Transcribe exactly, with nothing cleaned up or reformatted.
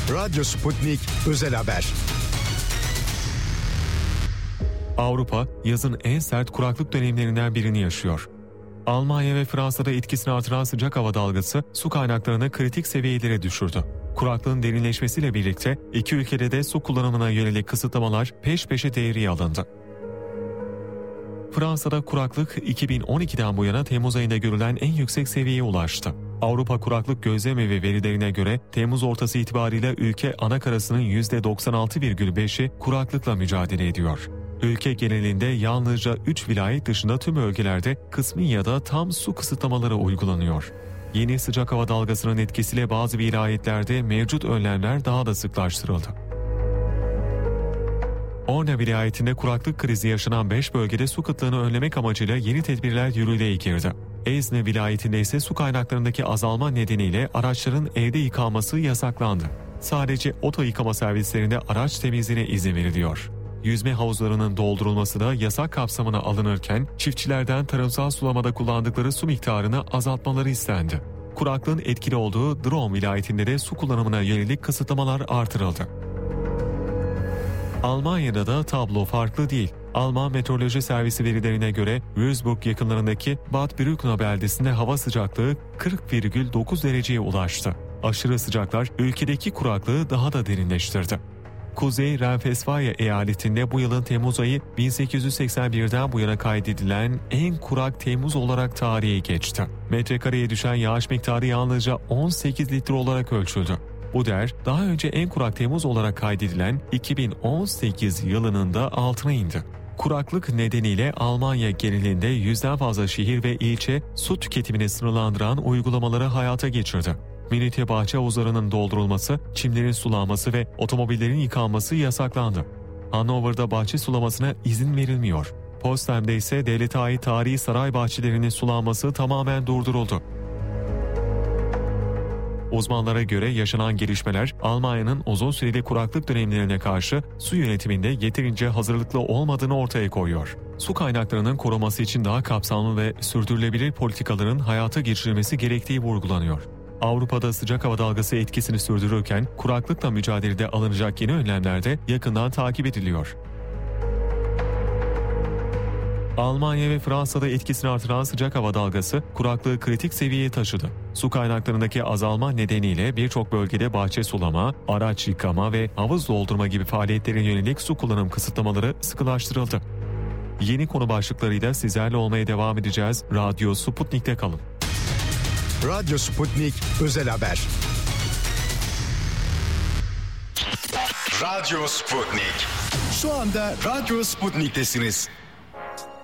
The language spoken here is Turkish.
Radyo Sputnik Özel Haber. Avrupa, yazın en sert kuraklık dönemlerinden birini yaşıyor. Almanya ve Fransa'da etkisini artıran sıcak hava dalgası su kaynaklarını kritik seviyelere düşürdü. Kuraklığın derinleşmesiyle birlikte iki ülkede de su kullanımına yönelik kısıtlamalar peş peşe devreye alındı. Fransa'da kuraklık iki bin on ikiden bu yana Temmuz ayında görülen en yüksek seviyeye ulaştı. Avrupa Kuraklık Gözlemevi verilerine göre Temmuz ortası itibariyle ülke anakarasının yüzde doksan altı virgül beşi kuraklıkla mücadele ediyor. Ülke genelinde yalnızca üç vilayet dışında tüm bölgelerde kısmi ya da tam su kısıtlamaları uygulanıyor. Yeni sıcak hava dalgasının etkisiyle bazı vilayetlerde mevcut önlemler daha da sıklaştırıldı. Orne vilayetinde kuraklık krizi yaşanan beş bölgede su kıtlığını önlemek amacıyla yeni tedbirler yürürlüğe girdi. Ezne vilayetinde ise su kaynaklarındaki azalma nedeniyle araçların evde yıkanması yasaklandı. Sadece oto yıkama servislerinde araç temizliğine izin veriliyor. Yüzme havuzlarının doldurulması da yasak kapsamına alınırken çiftçilerden tarımsal sulamada kullandıkları su miktarını azaltmaları istendi. Kuraklığın etkili olduğu Drôme vilayetinde de su kullanımına yönelik kısıtlamalar artırıldı. Almanya'da da tablo farklı değil. Alman Meteoroloji Servisi verilerine göre Würzburg yakınlarındaki Bad Brückner beldesinde hava sıcaklığı kırk virgül dokuz dereceye ulaştı. Aşırı sıcaklar ülkedeki kuraklığı daha da derinleştirdi. Kuzey Rhein-Westfalia eyaletinde bu yılın Temmuz ayı bin sekiz yüz seksen birden bu yana kaydedilen en kurak Temmuz olarak tarihe geçti. Metrekareye düşen yağış miktarı yalnızca on sekiz litre olarak ölçüldü. Bu değer daha önce en kurak Temmuz olarak kaydedilen iki bin on sekiz yılının da altına indi. Kuraklık nedeniyle Almanya genelinde yüzden fazla şehir ve ilçe su tüketimini sınırlandıran uygulamaları hayata geçirdi. Milite bahçe havuzlarının doldurulması, çimlerin sulanması ve otomobillerin yıkanması yasaklandı. Hannover'da bahçe sulamasına izin verilmiyor. Potsdam'da ise devlete ait tarihi saray bahçelerinin sulanması tamamen durduruldu. Uzmanlara göre yaşanan gelişmeler Almanya'nın uzun süreli kuraklık dönemlerine karşı su yönetiminde yeterince hazırlıklı olmadığını ortaya koyuyor. Su kaynaklarının koruması için daha kapsamlı ve sürdürülebilir politikaların hayata geçirilmesi gerektiği vurgulanıyor. Avrupa'da sıcak hava dalgası etkisini sürdürürken kuraklıkla mücadelede alınacak yeni önlemler de yakından takip ediliyor. Almanya ve Fransa'da etkisini artıran sıcak hava dalgası kuraklığı kritik seviyeye taşıdı. Su kaynaklarındaki azalma nedeniyle birçok bölgede bahçe sulama, araç yıkama ve havuz doldurma gibi faaliyetlere yönelik su kullanım kısıtlamaları sıkılaştırıldı. Yeni konu başlıklarıyla sizlerle olmaya devam edeceğiz. Radyo Sputnik'te kalın. Radyo Sputnik Özel Haber. Radyo Sputnik. Şu anda Radyo Sputnik'tesiniz.